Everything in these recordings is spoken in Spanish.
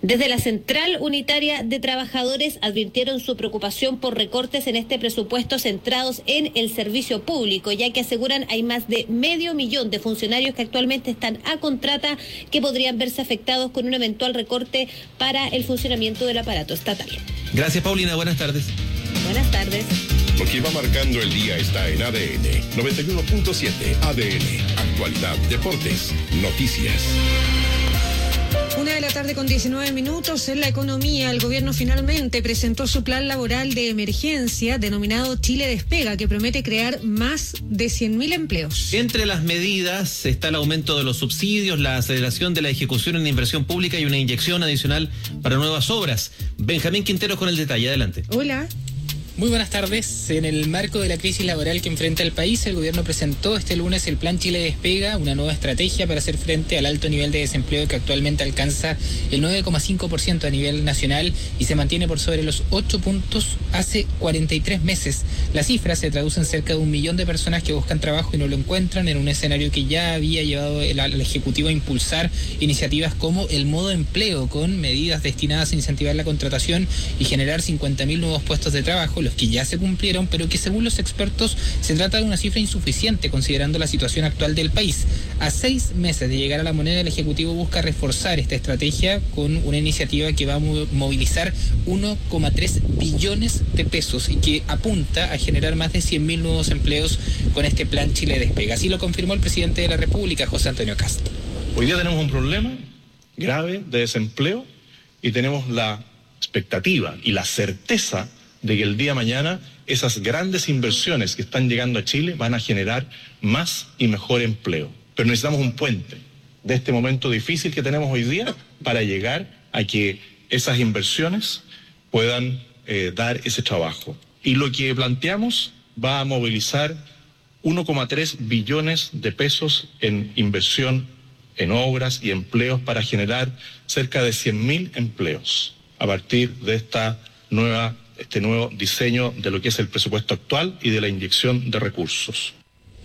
Desde la Central Unitaria de Trabajadores advirtieron su preocupación por recortes en este presupuesto centrados en el servicio público, ya que aseguran hay más de 500.000 de funcionarios que actualmente están a contrata que podrían verse afectados con un eventual recorte para el funcionamiento del aparato estatal. Gracias, Paulina. Buenas tardes. Buenas tardes. Lo que va marcando el día está en ADN 91.7. ADN, actualidad, deportes, noticias. 1:19 p.m. En la economía, el gobierno finalmente presentó su plan laboral de emergencia denominado Chile Despega, que promete crear más de 100.000 empleos. Entre las medidas está el aumento de los subsidios, la aceleración de la ejecución en inversión pública y una inyección adicional para nuevas obras. Benjamín Quinteros con el detalle. Adelante. Hola. Muy buenas tardes. En el marco de la crisis laboral que enfrenta el país, el gobierno presentó este lunes el Plan Chile Despega, una nueva estrategia para hacer frente al alto nivel de desempleo que actualmente alcanza el 9,5% a nivel nacional y se mantiene por sobre los 8 puntos hace 43 meses. La cifra se traduce en cerca de 1 millón de personas que buscan trabajo y no lo encuentran, en un escenario que ya había llevado al Ejecutivo a impulsar iniciativas como el modo empleo, con medidas destinadas a incentivar la contratación y generar 50.000 nuevos puestos de trabajo, los que ya se cumplieron, pero que según los expertos se trata de una cifra insuficiente considerando la situación actual del país. A 6 meses de llegar a la moneda, el Ejecutivo busca reforzar esta estrategia con una iniciativa que va a movilizar 1,3 billones de pesos y que apunta a generar más de 100.000 nuevos empleos con este Plan Chile Despega. Así lo confirmó el presidente de la República, José Antonio Kast. Hoy día tenemos un problema grave de desempleo y tenemos la expectativa y la certeza de que el día de mañana esas grandes inversiones que están llegando a Chile van a generar más y mejor empleo. Pero necesitamos un puente de este momento difícil que tenemos hoy día para llegar a que esas inversiones puedan dar ese trabajo. Y lo que planteamos va a movilizar 1,3 billones de pesos en inversión en obras y empleos para generar cerca de 100.000 empleos a partir de este nuevo diseño de lo que es el presupuesto actual y de la inyección de recursos.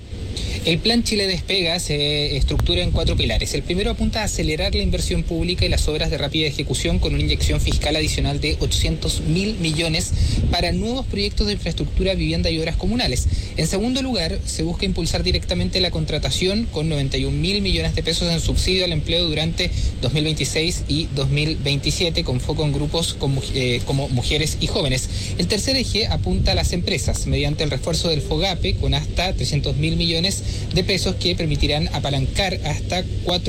El Plan Chile Despega se estructura en 4 pilares. El primero apunta a acelerar la inversión pública y las obras de rápida ejecución con una inyección fiscal adicional de 800.000 millones para nuevos proyectos de infraestructura, vivienda y obras comunales. En segundo lugar, se busca impulsar directamente la contratación con 91.000 millones de pesos en subsidio al empleo durante 2026 y 2027, con foco en grupos como mujeres y jóvenes. El tercer eje apunta a las empresas mediante el refuerzo del FOGAPE con hasta 300.000 millones de pesos que permitirán apalancar hasta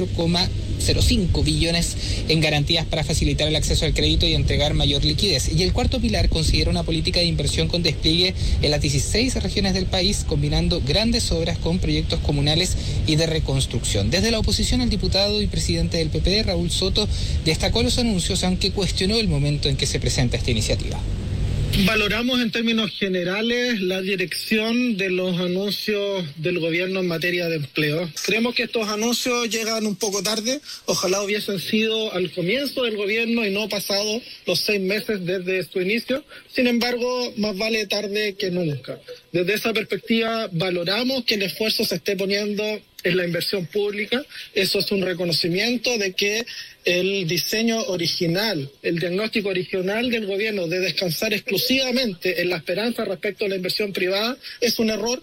4,05 billones en garantías para facilitar el acceso al crédito y entregar mayor liquidez. Y el cuarto pilar considera una política de inversión con despliegue en las 16 regiones del país, combinando grandes obras con proyectos comunales y de reconstrucción. Desde la oposición, el diputado y presidente del PPD, Raúl Soto, destacó los anuncios, aunque cuestionó el momento en que se presenta esta iniciativa. Valoramos en términos generales la dirección de los anuncios del gobierno en materia de empleo. Creemos que estos anuncios llegan un poco tarde. Ojalá hubiesen sido al comienzo del gobierno y no pasado los 6 meses desde su inicio. Sin embargo, más vale tarde que nunca. Desde esa perspectiva, valoramos que el esfuerzo se esté poniendo en la inversión pública. Eso es un reconocimiento de que el diseño original, el diagnóstico original del gobierno de descansar exclusivamente en la esperanza respecto a la inversión privada es un error.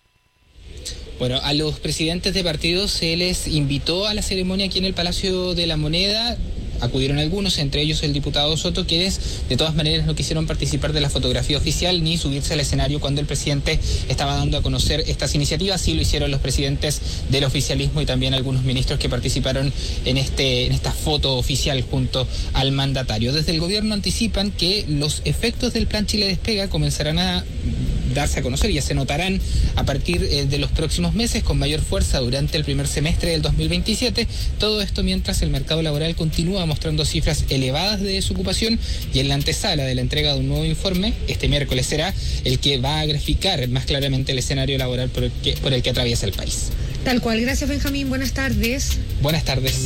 Bueno, a los presidentes de partidos se les invitó a la ceremonia aquí en el Palacio de la Moneda. Acudieron algunos, entre ellos el diputado Soto, quienes de todas maneras no quisieron participar de la fotografía oficial ni subirse al escenario cuando el presidente estaba dando a conocer estas iniciativas. Sí lo hicieron los presidentes del oficialismo y también algunos ministros que participaron en esta foto oficial junto al mandatario. Desde el gobierno anticipan que los efectos del Plan Chile Despega comenzarán a darse a conocer, ya se notarán a partir de los próximos meses con mayor fuerza durante el primer semestre del 2027. Todo esto mientras el mercado laboral continúa mostrando cifras elevadas de desocupación y en la antesala de la entrega de un nuevo informe, este miércoles será el que va a graficar más claramente el escenario laboral por el que atraviesa el país. Tal cual. Gracias, Benjamín. Buenas tardes. Buenas tardes.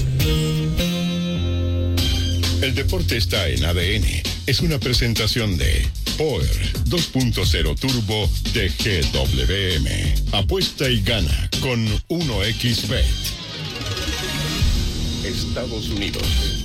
El deporte está en ADN. Es una presentación de Power 2.0 Turbo de GWM. Apuesta y gana con 1xBet. Estados Unidos.